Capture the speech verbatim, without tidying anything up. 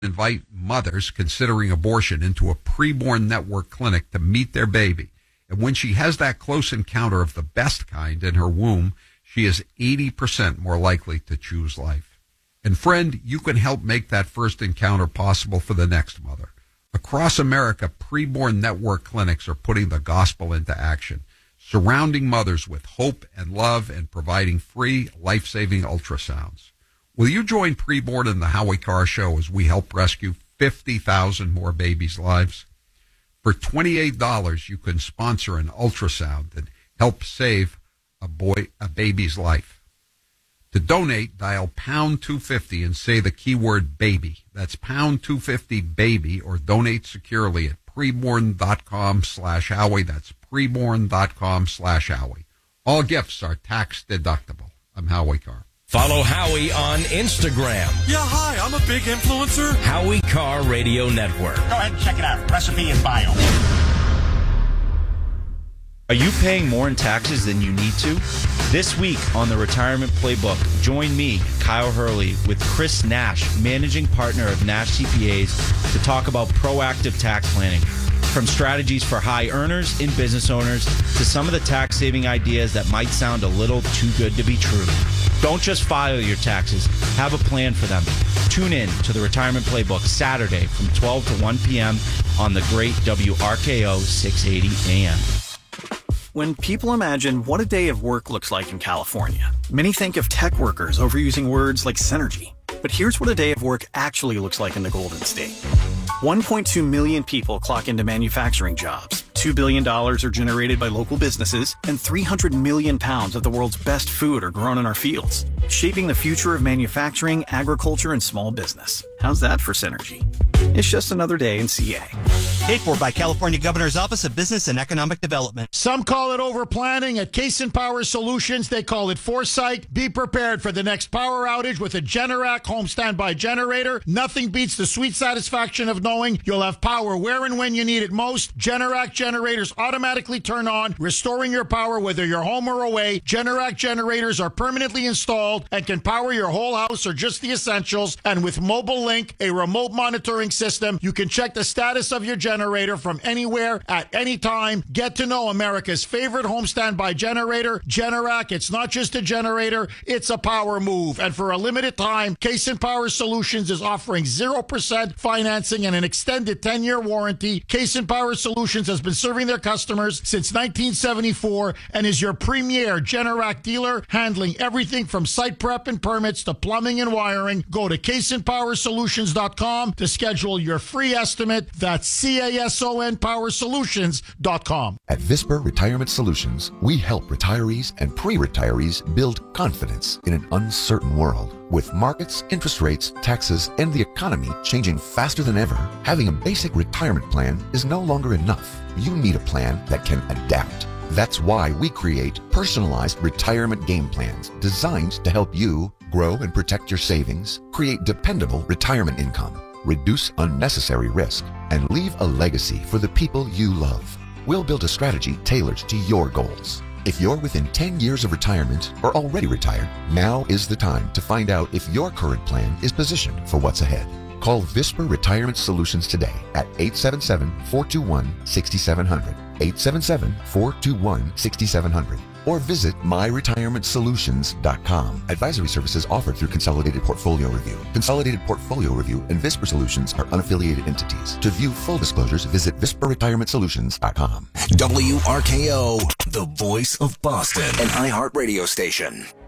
invite mothers considering abortion into a preborn network clinic to meet their baby. And when she has that close encounter of the best kind in her womb, she is eighty percent more likely to choose life. And friend, you can help make that first encounter possible for the next mother. Across America, preborn network clinics are putting the gospel into action, surrounding mothers with hope and love and providing free, life-saving ultrasounds. Will you join Preborn in the Howie Carr Show as we help rescue fifty thousand more babies' lives? For twenty-eight dollars, you can sponsor an ultrasound and help save a boy, a baby's life. To donate, dial pound two fifty and say the keyword baby. That's pound two fifty baby, or donate securely at preborn.com slash Howie. That's preborn.com slash Howie. All gifts are tax deductible. I'm Howie Carr. Follow Howie on Instagram. Yeah, hi, I'm a big influencer. Howie Carr Radio Network. Go ahead and check it out. Recipe in bio. Are you paying more in taxes than you need to? This week on the Retirement Playbook, join me, Kyle Hurley, with Chris Nash, managing partner of Nash C P As, to talk about proactive tax planning. From strategies for high earners and business owners to some of the tax-saving ideas that might sound a little too good to be true. Don't just file your taxes. Have a plan for them. Tune in to the Retirement Playbook Saturday from twelve to one p.m. on the great W R K O six eighty A M. When people imagine what a day of work looks like in California, many think of tech workers overusing words like synergy. But here's what a day of work actually looks like in the Golden State. one point two million people clock into manufacturing jobs. two billion dollars are generated by local businesses, and three hundred million pounds of the world's best food are grown in our fields, shaping the future of manufacturing, agriculture, and small business. How's that for synergy? It's just another day in C A. Paid for by California Governor's Office of Business and Economic Development. Some call it overplanning. At Cason Power Solutions, they call it foresight. Be prepared for the next power outage with a Generac home standby generator. Nothing beats the sweet satisfaction of knowing you'll have power where and when you need it most. Generac generators automatically turn on, restoring your power whether you're home or away. Generac generators are permanently installed and can power your whole house or just the essentials. And with Mobile Link, a remote monitoring system, you can check the status of your generator from anywhere at any time. Get to know America's favorite home standby generator, Generac. It's not just a generator, it's a power move. And for a limited time, Cason Power Solutions is offering zero percent financing and an extended ten-year warranty. Cason Power Solutions has been serving their customers since nineteen seventy-four and is your premier Generac dealer, handling everything from site prep and permits to plumbing and wiring. Go to cason power solutions dot com to schedule your free estimate. That's C A S O N power solutions dot com. At Visper Retirement Solutions, we help retirees and pre-retirees build confidence in an uncertain world. With markets, interest rates, taxes, and the economy changing faster than ever, having a basic retirement plan is no longer enough. You need a plan that can adapt. That's why we create personalized retirement game plans designed to help you grow and protect your savings, create dependable retirement income, reduce unnecessary risk, and leave a legacy for the people you love. We'll build a strategy tailored to your goals. If you're within ten years of retirement or already retired, now is the time to find out if your current plan is positioned for what's ahead. Call Visper Retirement Solutions today at eight seven seven, four two one, six seven zero zero, eight seven seven, four two one, six seven zero zero, or visit my retirement solutions dot com. Advisory services offered through Consolidated Portfolio Review. Consolidated Portfolio Review and Visper Solutions are unaffiliated entities. To view full disclosures, visit visper retirement solutions dot com. W R K O, the voice of Boston, an iHeart radio station.